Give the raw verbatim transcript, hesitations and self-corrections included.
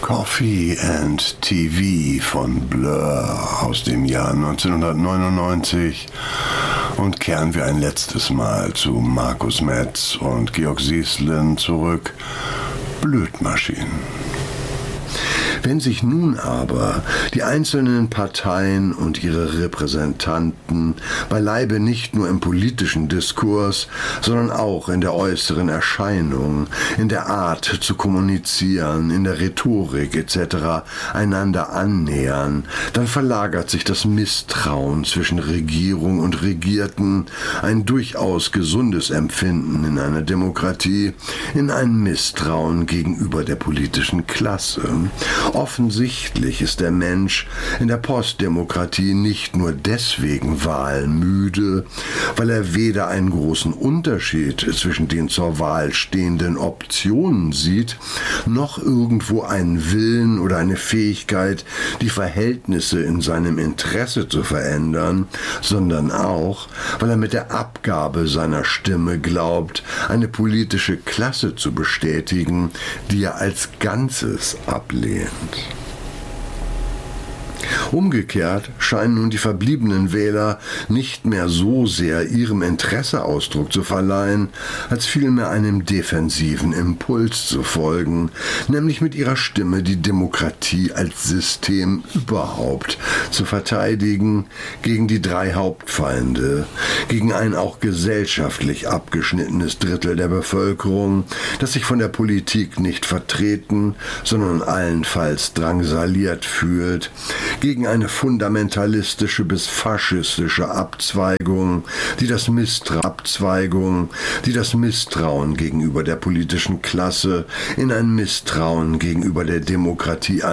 Coffee and T V von Blur aus dem Jahr neunzehnhundertneunundneunzig und kehren wir ein letztes Mal zu Markus Metz und Georg Sießlen zurück. Blödmaschinen. Wenn sich nun aber die einzelnen Parteien und ihre Repräsentanten beileibe nicht nur im politischen Diskurs, sondern auch in der äußeren Erscheinung, in der Art zu kommunizieren, in der Rhetorik et cetera einander annähern, dann verlagert sich das Misstrauen zwischen Regierung und Regierten, ein durchaus gesundes Empfinden in einer Demokratie, in ein Misstrauen gegenüber der politischen Klasse. Offensichtlich ist der Mensch in der Postdemokratie nicht nur deswegen wahlmüde, weil er weder einen großen Unterschied zwischen den zur Wahl stehenden Optionen sieht, noch irgendwo einen Willen oder eine Fähigkeit, die Verhältnisse in seinem Interesse zu verändern, sondern auch, weil er mit der Abgabe seiner Stimme glaubt, eine politische Klasse zu bestätigen, die er als Ganzes ablehnt. Umgekehrt scheinen nun die verbliebenen Wähler nicht mehr so sehr ihrem Interesse Ausdruck zu verleihen, als vielmehr einem defensiven Impuls zu folgen, nämlich mit ihrer Stimme die Demokratie als System überhaupt zu verteidigen gegen die drei Hauptfeinde, gegen ein auch gesellschaftlich abgeschnittenes Drittel der Bevölkerung, das sich von der Politik nicht vertreten, sondern allenfalls drangsaliert fühlt, gegen eine fundamentalistische bis faschistische Abzweigung, die das Misstrauen, Abzweigung, die das Misstrauen gegenüber der politischen Klasse in ein Misstrauen gegenüber der Demokratie